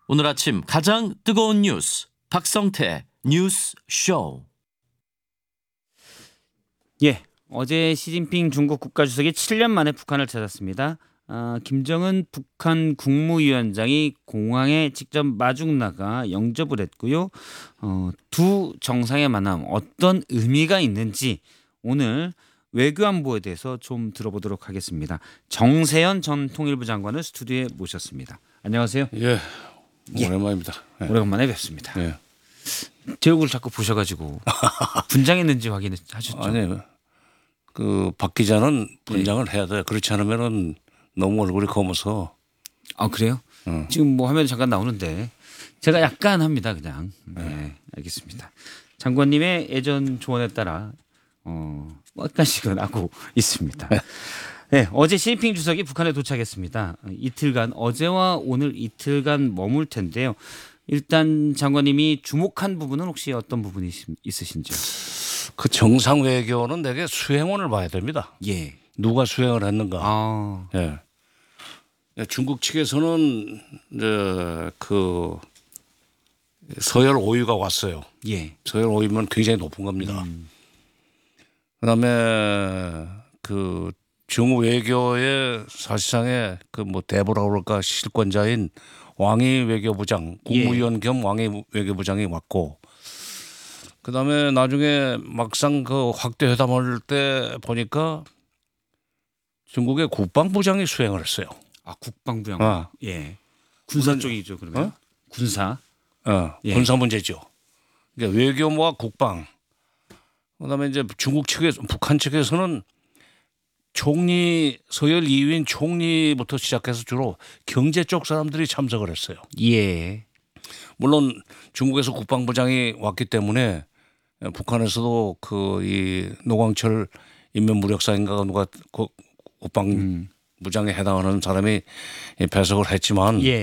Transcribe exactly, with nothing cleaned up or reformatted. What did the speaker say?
오늘 아침 가장 뜨거운 뉴스 박성태 뉴스 쇼. 예, 어제 시진핑 중국 국가주석이 칠 년 만에 북한을 찾았습니다. 아, 김정은 북한 국무위원장이 공항에 직접 마중 나가 영접을 했고요. 어, 두 정상의 만남 어떤 의미가 있는지 오늘 외교안보에 대해서 좀 들어보도록 하겠습니다. 정세현 전 통일부 장관을 스튜디오에 모셨습니다. 안녕하세요. 예, 예. 오랜만입니다. 예. 오래간만에 뵙습니다. 예. 제 얼굴 자꾸 보셔가지고 분장했는지 확인하셨죠? 아니, 그 박 기자는 분장을 해야 돼. 그렇지 않으면은 너무 얼굴이 검어서. 아 그래요? 어. 지금 뭐 화면에 잠깐 나오는데 제가 약간 합니다 그냥. 네, 알겠습니다. 장관님의 예전 조언에 따라 어, 약간씩은 하고 있습니다. 네, 어제 시진핑 주석이 북한에 도착했습니다. 이틀간 어제와 오늘 이틀간 머물 텐데요. 일단 장관님이 주목한 부분은 혹시 어떤 부분이 있으신지요? 그 정상 외교는 되게 수행원을 봐야 됩니다. 예. 누가 수행을 했는가. 아, 예. 중국 측에서는 이제 그 서열 오 위가 왔어요. 예. 서열 오 위면 굉장히 높은 겁니다. 음. 그다음에 그 중국 외교의 사실상의 그 뭐 대부라고 그럴까 실권자인 왕이 외교부장, 국무위원 겸 왕이 외교부장이 왔고, 그다음에 나중에 막상 그 확대 회담할 때 보니까 중국의 국방부장이 수행을 했어요. 아 국방부장. 어. 예. 군사 쪽이죠 그러면. 어? 군사. 어, 예. 군사 문제죠. 그러니까 외교와 국방. 그다음에 이제 중국 측에서 북한 측에서는 총리 서열 이 위인 총리부터 시작해서 주로 경제 쪽 사람들이 참석을 했어요. 예. 물론 중국에서 국방부장이 왔기 때문에 북한에서도 그 이 노광철 인민무력사인가 누가 그 국방부장에 해당하는 사람이 배석을 했지만 예.